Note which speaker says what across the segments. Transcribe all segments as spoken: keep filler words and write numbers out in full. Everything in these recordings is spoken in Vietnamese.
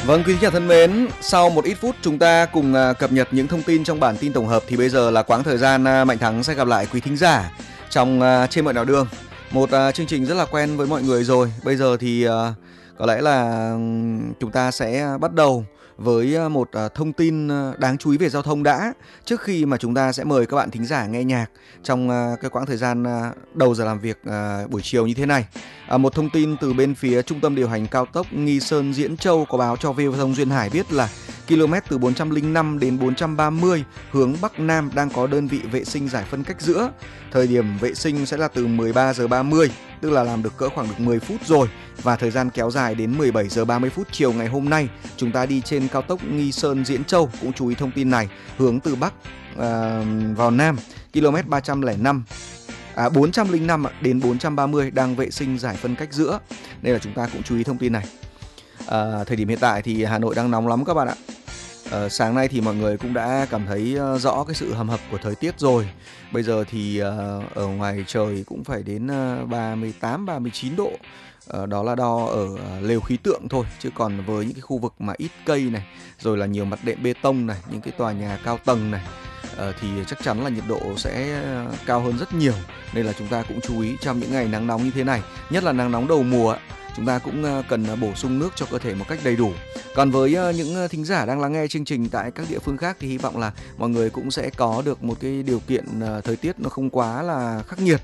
Speaker 1: Vâng, quý khán giả thân mến, sau một ít phút chúng ta cùng cập nhật những thông tin trong bản tin tổng hợp thì bây giờ là quãng thời gian Mạnh Thắng sẽ gặp lại quý thính giả trong Trên Mọi Nẻo Đường. Một chương trình rất là quen với mọi người rồi. Bây giờ thì có lẽ là chúng ta sẽ bắt đầu với một thông tin đáng chú ý về giao thông đã, trước khi mà chúng ta sẽ mời các bạn thính giả nghe nhạc trong cái quãng thời gian đầu giờ làm việc buổi chiều như thế này. Một thông tin từ bên phía Trung tâm điều hành cao tốc Nghi Sơn - Diễn Châu có báo cho vê o vê Giao thông Duyên Hải biết là km từ bốn trăm lẻ năm đến bốn trăm ba mươi hướng Bắc Nam đang có đơn vị vệ sinh giải phân cách giữa. Thời điểm vệ sinh sẽ là từ mười ba giờ ba mươi, tức là làm được cỡ khoảng được mười phút rồi, và thời gian kéo dài đến mười bảy giờ ba mươi phút chiều ngày hôm nay. Chúng ta đi trên cao tốc Nghi Sơn - Diễn Châu cũng chú ý thông tin này, hướng từ Bắc à, vào Nam, km ba trăm lẻ năm À, bốn trăm lẻ năm đến bốn trăm ba mươi đang vệ sinh giải phân cách giữa. Nên là chúng ta cũng chú ý thông tin này. à, Thời điểm hiện tại thì Hà Nội đang nóng lắm các bạn ạ. à, Sáng nay thì mọi người cũng đã cảm thấy rõ cái sự hầm hập của thời tiết rồi. Bây giờ thì à, ở ngoài trời cũng phải đến ba mươi tám ba mươi chín độ. à, Đó là đo ở lều khí tượng thôi. Chứ còn với những cái khu vực mà ít cây này, rồi là nhiều mặt đệm bê tông này, những cái tòa nhà cao tầng này, Uh, thì chắc chắn là nhiệt độ sẽ cao hơn rất nhiều. Nên là chúng ta cũng chú ý trong những ngày nắng nóng như thế này, nhất là nắng nóng đầu mùa, chúng ta cũng cần bổ sung nước cho cơ thể một cách đầy đủ. Còn với những thính giả đang lắng nghe chương trình tại các địa phương khác thì hy vọng là mọi người cũng sẽ có được một cái điều kiện thời tiết nó không quá là khắc nghiệt.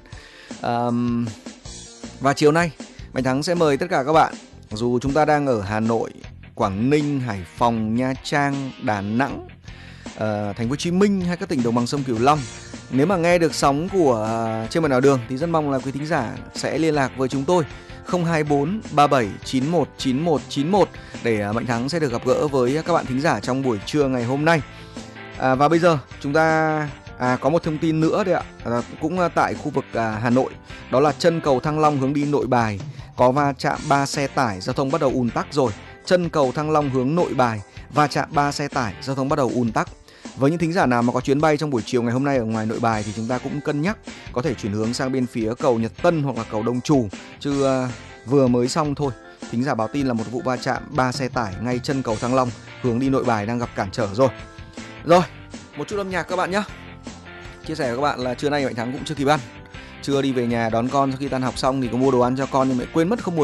Speaker 1: um, Và chiều nay Mạnh Thắng sẽ mời tất cả các bạn, dù chúng ta đang ở Hà Nội, Quảng Ninh, Hải Phòng, Nha Trang, Đà Nẵng, Uh, thành phố Hồ Chí Minh hay các tỉnh đồng bằng sông Cửu Long, nếu mà nghe được sóng của uh, Trên Mọi Nẻo Đường thì rất mong là quý thính giả sẽ liên lạc với chúng tôi không hai bốn ba bảy chín một chín một chín một để uh, Mạnh Thắng sẽ được gặp gỡ với các bạn thính giả trong buổi trưa ngày hôm nay. uh, Và bây giờ chúng ta à, có một thông tin nữa đấy ạ. uh, Cũng uh, tại khu vực uh, Hà Nội, đó là chân cầu Thăng Long hướng đi Nội Bài có va chạm ba xe tải, giao thông bắt đầu ùn tắc rồi. Chân cầu Thăng Long hướng Nội Bài va chạm ba xe tải, giao thông bắt đầu ùn tắc. Với những thính giả nào mà có chuyến bay trong buổi chiều ngày hôm nay ở ngoài Nội Bài thì chúng ta cũng cân nhắc có thể chuyển hướng sang bên phía cầu Nhật Tân hoặc là cầu Đông Trù, chứ uh, vừa mới xong thôi, thính giả báo tin là một vụ va chạm ba xe tải ngay chân cầu Thăng Long hướng đi Nội Bài đang gặp cản trở rồi. Rồi, một chút âm nhạc các bạn nhé. Chia sẻ với các bạn là trưa nay Mạnh Thắng cũng chưa kịp ăn, chưa đi về nhà đón con sau khi tan học xong thì có mua đồ ăn cho con nhưng mà quên mất không mua